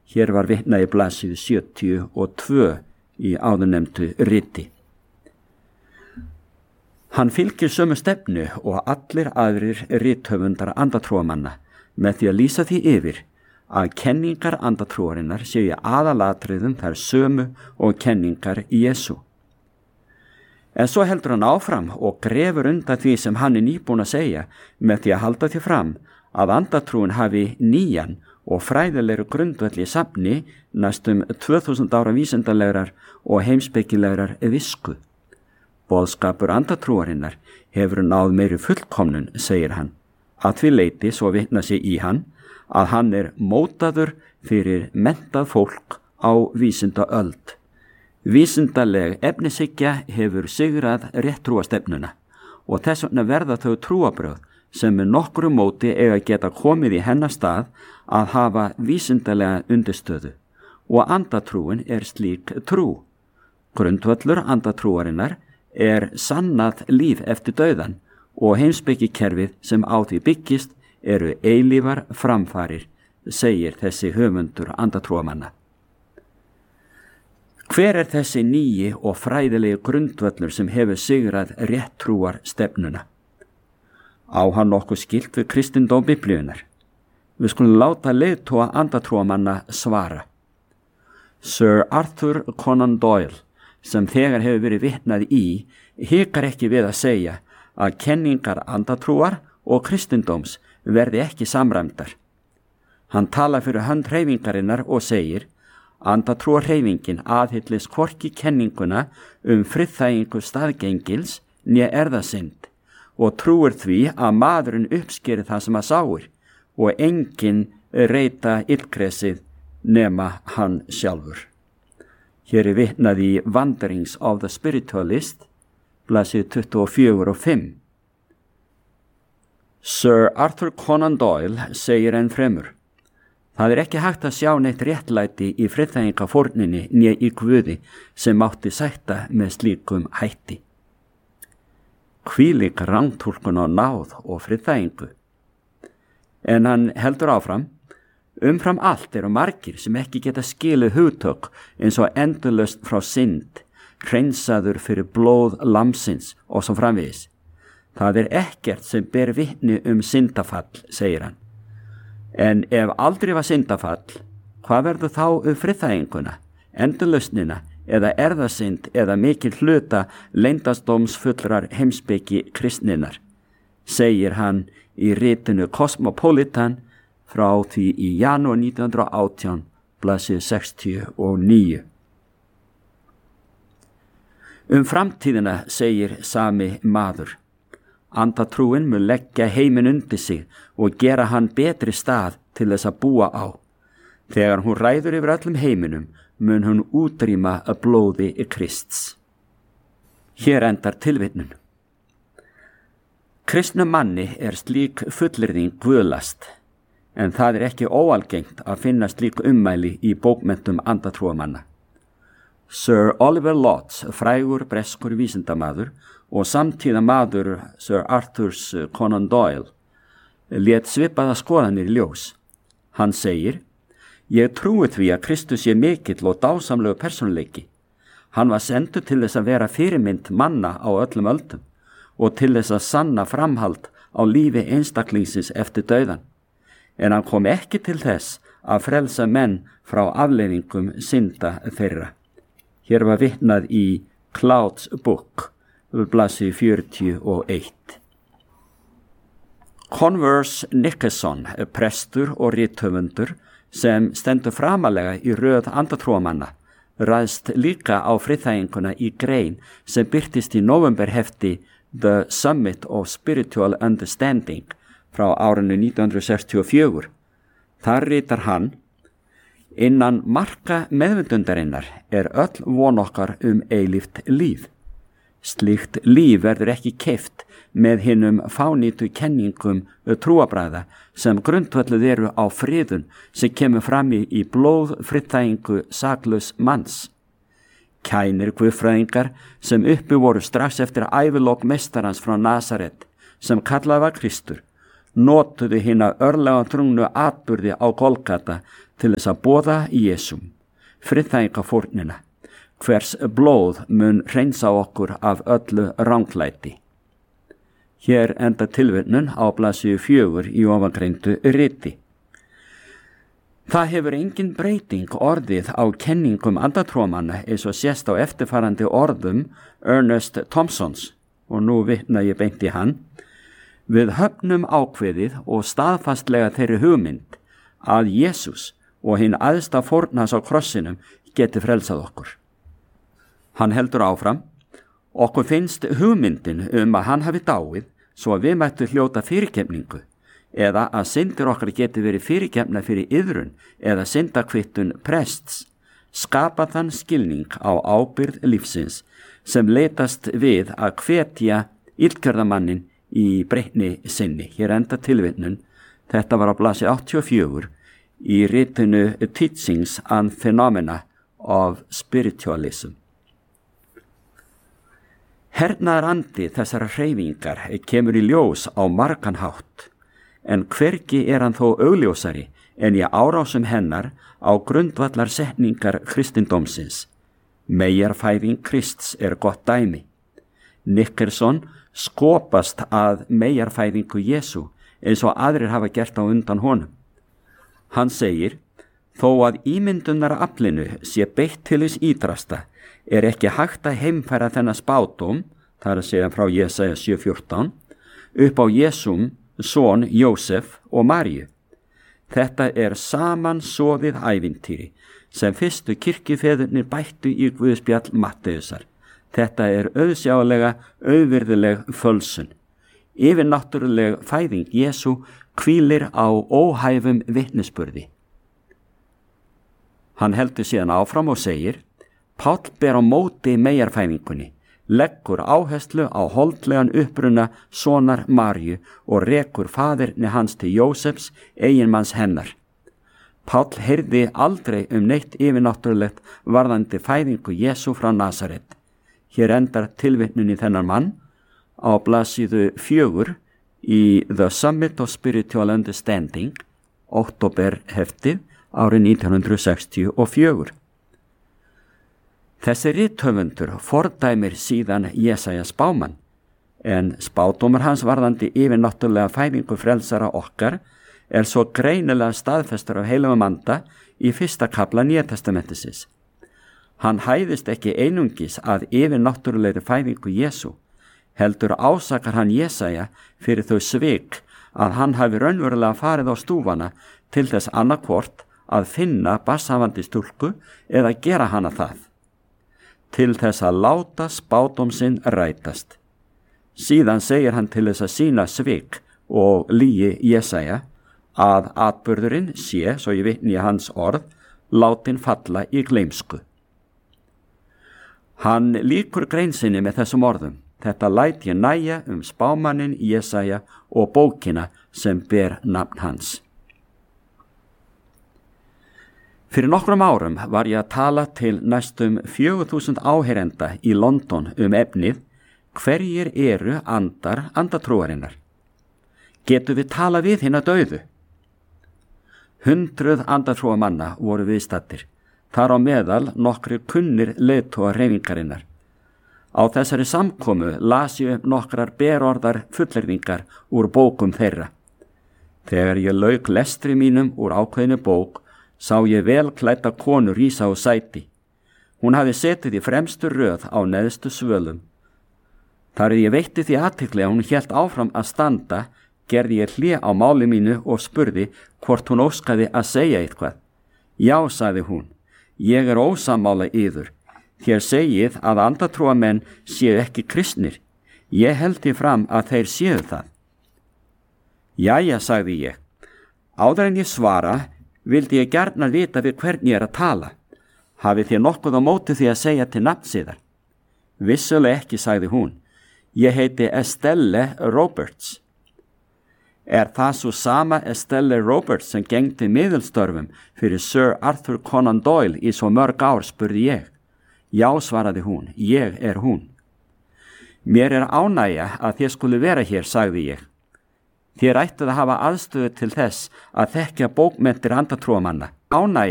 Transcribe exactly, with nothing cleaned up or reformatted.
Hér var vitnað í blaðsíðu sjötíu og tvö í áðurnefndu riti. Hann fylgir sömu stefnu og allir aðrir rithöfundar andatrúarmanna með því að lýsa því yfir að kenningar andatrúarinnar séu í aðalatriðum þær sömu og kenningar Jesú. En svo heldur hann áfram og grefur undan því sem hann er nýbúinn að segja með því að halda því fram að andatrúin hafi nýjan og fræðilegri grundvöll í safni næstum tvö þúsund ára vísindalegrar og heimspekilegrar visku. Boðskapur andatrúarinnar hefur náð meiri fullkomnun, segir hann, að því leyti svo vitna sig í hann að hann er mótaður fyrir menntað fólk á vísindaöld. Vísindaleg efnishyggja hefur sigrað réttrúastefnuna og þess vegna verða þau trúabrögð sem með nokkru móti eiga geta komið í hennar stað að hafa vísindalega undirstöðu og andatrúin er slík trú. Grundvöllur andatrúarinnar er sannað líf eftir dauðan og heimspekikerfið sem á því byggist eru eilífar framfarir, segir þessi höfundur andatrúamanna. Hver er þessi nýji og fræðilegi grundvöllur sem hefur sigrað réttrúar stefnuna? Á hann nokkuð skylt við kristindóm Biblíunnar? Við skulum láta leiðtoga andatrúamanna svara. Sir Arthur Conan Doyle, sem þegar hefur verið vitnað í, hikar ekki við að segja að kenningar andatrúar og kristindóms verði ekki samræmdar. Hann talar fyrir hönd hreyfingarinnar og segir: andatrúarhreyfingin aðhyllist hvorki kenninguna um friðþægingu staðgengils né erfðasynd og trúir því að maðurinn uppskeri það sem að sáir og enginn reyta illgresið nema hann sjálfur. Hér er vitnað í Wanderings of the Spiritualist, blaðsíðu tuttugu og fjögur og fimm. Sir Arthur Conan Doyle segir enn fremur: það er ekki hægt að sjá neitt réttlæti í friðþægingafórninni né í Guði sem mátti sætta með slíkum hætti. Hvílík rangtúlkun á náð og friðþægingu. En hann heldur áfram: umfram allt eru margir sem ekki geta skilið hugtök eins og endurlaust frá synd, hreinsaður fyrir blóð lamsins og svo framvegis. Það er ekkert sem ber vitni um syndafall, segir hann. En ef aldrei var syndafall, hvað verður þá um friðþæginguna, endurlausnina eða erfðasynd eða mikil hluta leyndardómsfullrar heimspeki kristninnar, segir hann í ritinu Cosmopolitan frá því í janúar nítján hundruð og átján, blaðsíðu sextíu og níu. Um framtíðina segir sami maður: andatrúin mun leggja heiminn undir sig og gera hann betri stað til þess að búa á. Þegar hún ræður yfir öllum heiminum mun hún útrýma að blóði í Krists. Hér endar tilvitnun. Kristnum manni er slík fullyrðing guðlast, en það er ekki óalgengt að finna slík ummæli í bókmenntum andatrúamanna. Sir Oliver Lodge, frægur breskur vísindamaður og samtíða maður Sir Arthurs Conan Doyle, lét svipaða skoðanir í ljós. Hann segir: ég trúi því að Kristus sé mikill og dásamlegu persónuleiki. Hann var sendur til þess að vera fyrirmynd manna á öllum öldum og til þess að sanna framhald á lífi einstaklingsins eftir dauðan. En hann kom ekki til þess að frelsa menn frá afleiðingum synda þeirra. Hér var vitnað í Cloud's Book, blaðsíðu fjörutíu og eitt. Converse Nickerson, prestur og rithöfundur sem stendur framalega í röð andatrúamanna, ræðst líka á friðþæginguna í grein sem birtist í nóvemberhefti The Summit of Spiritual Understanding frá árinu nítján hundruð sextíu og fjögur. Þar ritar hann: innan marka meðvitundarinnar er öll von okkar um eilíft líf. Slíkt líf verður ekki keypt með hinum fánýtu kenningum trúabræða sem grundvölluð eru á friðun sem kemur fram í, í blóð friðþægingu saklaus manns. Kænir guðfræðingar sem uppi voru strax eftir ævilok meistarans frá Nasaret sem kallað var Kristur notuðu hina örlega trungnu atburði á Golgata til þess að boða Jesum, friðþægingafórnina, hvers blóð mun hreinsa okkur af öllu ranglæti. Hér enda tilvitnun á blaðsíðu fjögur í ofangreindu riti. Það hefur engin breyting orðið á kenningum andatrúarmanna eins og sést á eftirfarandi orðum Ernest Thompsons, og nú vitna ég beint í hann: við höfnum ákveðið og staðfastlega þeirri hugmynd að Jesús og hinn æðsta fórn hans á krossinum geti frelsað okkur. Hann heldur áfram: okkur finnst hugmyndin um að hann hafi dáið svo að við mættu hljóta fyrirgefningu, eða að syndir okkar geti verið fyrirgefna fyrir iðrun eða syndakvittun prests, skapa þann skilning á ábyrgð lífsins sem leitast við að hvetja illgjörðamannin í breytni sinni. Hér enda tilvitnun. Þetta var á blaðsíðu áttatíu og fjögur í ritinu Teachings and Phenomena of Spiritualism. Hernaðarandi þessara hreyfingar kemur í ljós á margan hátt, en hvergi er hann þó augljósari en í árásum hennar á grundvallar setningar kristindómsins. Meyjarfæðing Krists er gott dæmi. Nickerson skopast að meyjarfæðingu Jesú eins og aðrir hafa gert á undan honum. Hann segir: þó að ímyndunaraflinu sé beitt til þess ídrasta, er ekki hægt að heimfæra þennan spádóm, það er að segja frá Jesaja sjö fjórtán, upp á Jesúm, son Jósef og Maríu. Þetta er samansofið ævintýri sem fyrstu kirkjufeðurnir bættu í Guðspjall Matteusar. Þetta er auðsjálega auðvirðileg fölsun. Yfirnáttúruleg fæðing Jesú hvílir á óhæfum vitnisburði. Hann heldur síðan áfram og segir: Páll ber á móti meyjarfæðingunni, leggur áherslu á holdlegan uppruna sonar Maríu og rekur faðirni hans til Jósefs, eiginmanns hennar. Páll heyrði aldrei um neitt yfirnáttúrulegt varðandi fæðingu Jesú frá Nasaret. Hér endar tilvitnun í þennan mann á blaðsíðu fjögur í The Summit of Spiritual Understanding, október heftið árið nítján hundruð sextíu og fjögur. Þessi rithöfundur fordæmir síðan Jesaja spámann, en spádómur hans varðandi yfirnáttúrulega fæðingu frelsara okkar er svo greinilega staðfestur af heilagum anda í fyrsta kafla Nýja testamentisins. Hann hæðist ekki einungis að yfirnáttúrulegri fæðingu Jesú, heldur ásakar hann Jesaja fyrir þau svik að hann hafi raunverulega farið á stúfana til þess annarkvort að finna barnshafandi stúlku eða gera hana það, til þess að láta spádóm sinn rætast. Síðan segir hann til þess að sýna svik og lygi Jesaja að atburðurinn sé, svo ég vitni í hans orð, látin falla í gleymsku. Hann lýkur grein sinni með þessum orðum: þetta læt ég nægja um spámannin Jesaja og bókina sem ber nafn hans. Fyrir nokkrum árum var ég að tala til næstum fjögur þúsund áheyrenda í London um efnið Hverjir eru andar andatrúarinnar? Getum við tala við hina dauðu? Hundruð andatrúamanna voru viðstaddir, þar á meðal nokkrir kunnir leiðtogar hreyfingarinnar. Á þessari samkomu las ég upp nokkrar berorðar fullyrðingar úr bókum þeirra. Þegar ég lauk lestri mínum úr ákveðinu bók, sá ég vel klædda konu rísa á sæti. Hún hafði setið í fremstu röð á neðstu svölum. Þar ég veitti því athygli að hún hélt áfram að standa, gerði ég hlé á máli mínu og spurði hvort hún óskaði að segja eitthvað. Já, sagði hún, ég er ósammála yður. Þér segið að andatrúamenn séu ekki kristnir. Ég held því fram að þeir séu það. Jæja, sagði ég. Áður en ég svara, vildi ég gjarnan vita við hvern ég er að tala. Hafið þér nokkuð á móti því að segja til nafnsiðar? Vissulega ekki, sagði hún. Ég heiti Estelle Roberts. Er það svo sama Estelle Roberts sem gegndi miðilstörfum fyrir Sir Arthur Conan Doyle í svo mörg ár, spurði ég. Já, svaraði hún, ég er hún. Mér er ánægja að þið skuli vera hér, sagði ég. Þér ættuð að hafa aðstöðu til þess að þekkja bókmenntir andatrúarmanna. Ánægja